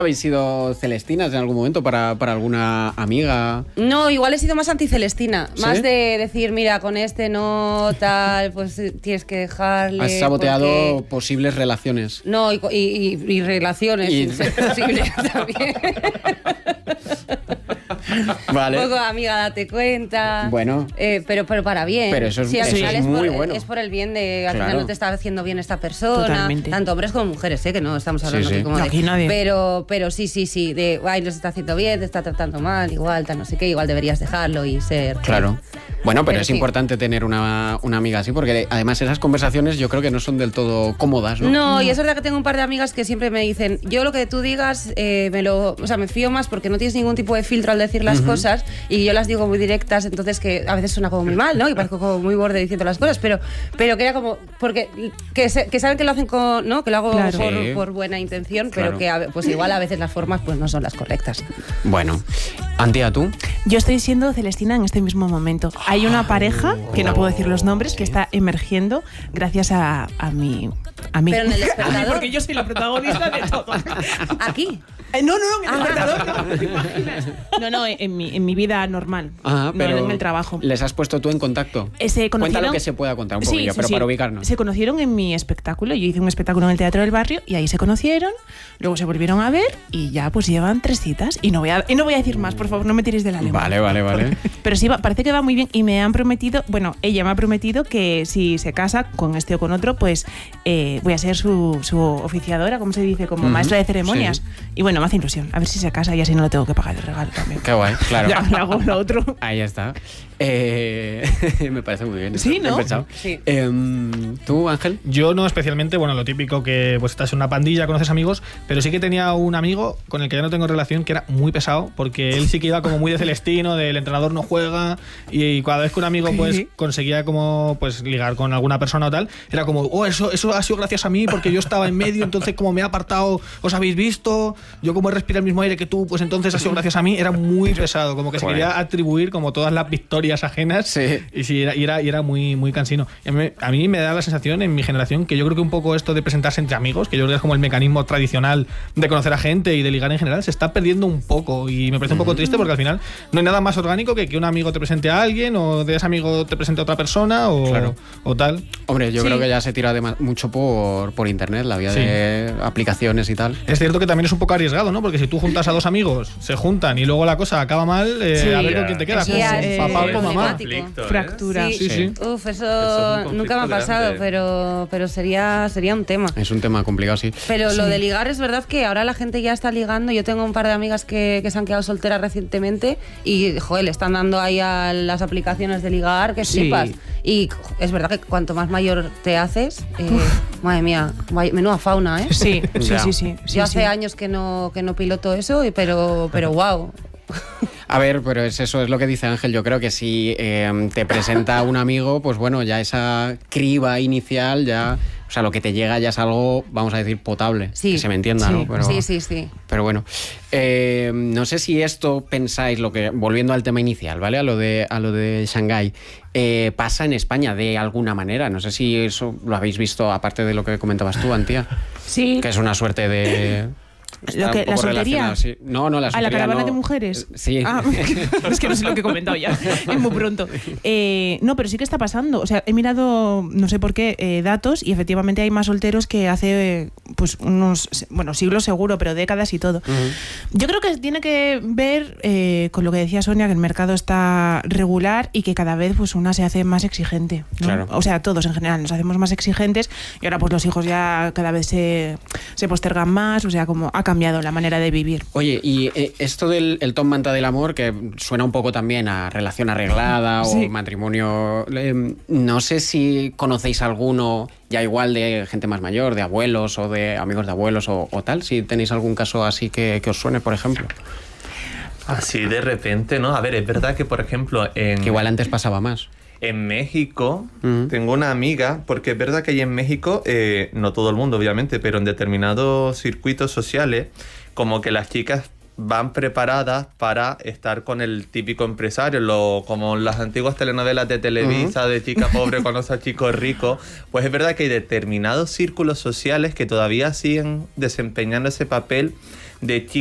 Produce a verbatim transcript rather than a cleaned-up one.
¿Habéis sido celestinas en algún momento para, para alguna amiga? No, igual he sido más anticelestina. ¿Sí? Más de decir, mira, con este no, tal, pues tienes que dejarle. Has saboteado porque... posibles relaciones. No, y, y, y, y relaciones, Y... sin ser posible también. Vale. Un poco, amiga, date cuenta. Bueno. Eh, pero, pero para bien. Pero eso es, sí, al eso final es es muy por, bueno. Es por el bien de... Al claro. final no te está haciendo bien esta persona. Totalmente. Tanto hombres como mujeres, ¿eh? Que no estamos hablando sí, sí. aquí como No, de... aquí nadie. Pero, pero sí, sí, sí. De, ay, nos está haciendo bien, te está tratando mal, igual, tal, no sé qué. Igual deberías dejarlo y ser... Claro. Bueno, pero, Pero es sí. importante tener una, una amiga así, porque además esas conversaciones yo creo que no son del todo cómodas, ¿no? No, y es verdad que tengo un par de amigas que siempre me dicen, yo lo que tú digas, eh, me lo, o sea, me fío más porque no tienes ningún tipo de filtro al decir las uh-huh. cosas, y yo las digo muy directas, entonces que a veces suena como muy mal, ¿no? Y parezco como muy borde diciendo las cosas, pero, pero que era como, porque que, se, que saben que lo hacen con, ¿no? Que lo hago claro. por, sí. por buena intención, Claro. pero que a, pues igual a veces las formas pues no son las correctas. Bueno, Antía, ¿tú? Yo estoy siendo celestina en este mismo momento. Hay una pareja, que no puedo decir los nombres, que está emergiendo gracias a, a mi... A mí. Pero en el despertador. Porque yo soy la protagonista de todo. ¿Aquí? Eh, no, no, no, en el Ah. despertador no, ¿te imaginas? No, no, en mi, en mi vida normal. Ah, pero no en el trabajo. ¿Les has puesto tú en contacto? Eh, se Cuenta conocieron... lo que se pueda contar un Sí, poquillo, sí, pero sí. para ubicarnos. Se conocieron en mi espectáculo. Yo hice un espectáculo en el Teatro del Barrio y ahí se conocieron. Luego se volvieron a ver y ya pues llevan tres citas. Y no voy a, y no voy a decir más, por favor, no me tiréis de la lengua. Vale, vale, vale. Pero sí, va, parece que va muy bien y me han prometido, bueno, ella me ha prometido que si se casa con este o con otro, pues eh, voy a ser su, su oficiadora, ¿cómo se dice? Como Uh-huh. maestra de ceremonias. Sí. Y bueno, me hace ilusión. A ver si se casa y así no le tengo que pagar el regalo también. Qué guay, claro. Ya, le hago lo otro. Ahí está. Eh, me parece muy bien. Sí, eso, ¿no? bien pensado. Sí. Eh, ¿Tú, Ángel? Yo no especialmente, bueno, lo típico que pues estás en una pandilla, conoces amigos, pero sí que tenía un amigo con el que ya no tengo relación que era muy pesado, porque él sí que iba como muy de celestino, del entrenador no juega, y cada vez que un amigo pues conseguía como pues ligar con alguna persona o tal, era como, oh, eso, eso ha sido gracias a mí, porque yo estaba en medio, entonces como me he apartado, os habéis visto, yo como he respirado el mismo aire que tú, pues entonces ha sido gracias a mí. Era muy pesado, como que se Bueno. quería atribuir como todas las victorias ajenas. Sí. Y sí, era, y era, y era muy, muy cansino. Y a, mí, a mí me da la sensación en mi generación que yo creo que un poco esto de presentarse entre amigos, que yo creo que es como el mecanismo tradicional de conocer a gente y de ligar en general, se está perdiendo un poco. Y me parece un poco triste porque al final no hay nada más orgánico que que un amigo te presente a alguien o de ese amigo te presente a otra persona o, Claro. o tal. Hombre, yo Sí. creo que ya se tira de ma- mucho por, por internet, la vía Sí. de aplicaciones y tal. Es cierto que también es un poco arriesgado, ¿no? Porque si tú juntas a dos amigos, se juntan y luego la cosa acaba mal, eh, Sí. a ver con quién te quedas. Sí, con es papá o con mamá. problemático. Fractura. Sí, Sí, sí. Uf, eso, Es un conflicto nunca me ha pasado, grande. pero, pero sería, sería un tema. Es un tema complicado, sí. Pero lo de ligar es verdad que ahora la gente ya está ligando. Yo tengo un par de amigas que, que se han quedado solteras recientemente y, joder, le están dando ahí a las aplicaciones de ligar que Sí. flipas. Y jo, es verdad que cuanto más mayor te haces, eh, madre mía, vaya- menuda fauna, ¿eh? Sí, sí, Ya. sí, sí. sí, Yo hace sí. años que no, que no piloto eso, y- pero, pero wow. A ver, pero es eso, es lo que dice Ángel. Yo creo que si eh, te presenta un amigo, pues bueno, ya esa criba inicial, ya, o sea, lo que te llega ya es algo, vamos a decir, potable. Sí. Que se me entienda, Sí. ¿no? Pero, Sí, sí, sí. Pero bueno, eh, no sé si esto pensáis, lo que volviendo al tema inicial, ¿vale? A lo de, a lo de Shanghái, eh, pasa en España de alguna manera. No sé si eso lo habéis visto, aparte de lo que comentabas tú, Antía, Sí. que es una suerte de... está Lo que- un poco ¿la soltería? relacionado, sí. No, no, la ¿A la soltería caravana no. de mujeres? Sí. Ah, es que no sé lo que he comentado ya. Es muy pronto. Eh, no, pero sí que está pasando. O sea, he mirado, no sé por qué, eh, datos y efectivamente hay más solteros que hace eh, pues unos, bueno, siglos seguro, pero décadas y todo. Ujú. Yo creo que tiene que ver eh, con lo que decía Sonia, que el mercado está regular y que cada vez pues una se hace más exigente, ¿no? Claro. O sea, todos en general nos hacemos más exigentes y ahora pues los hijos ya cada vez se, se postergan más, o sea, como ha cambiado la manera de vivir. Oye, y eh, esto del el Tom Manta del amor, que suena un poco también a relación arreglada Sí. o matrimonio, eh, no sé si conocéis alguno ya igual de gente más mayor, de abuelos o de amigos de abuelos o, o tal, si tenéis algún caso así que, que os suene, por ejemplo. Así de repente, ¿no? A ver, es verdad que, por ejemplo, en... Que igual antes pasaba más. En México, Ujú. tengo una amiga, porque es verdad que ahí en México, eh, no todo el mundo obviamente, pero en determinados circuitos sociales, como que las chicas van preparadas para estar con el típico empresario, lo, como las antiguas telenovelas de Televisa, uh-huh. de chica pobre conoce a chico rico. Pues es verdad que hay determinados círculos sociales que todavía siguen desempeñando ese papel de chicas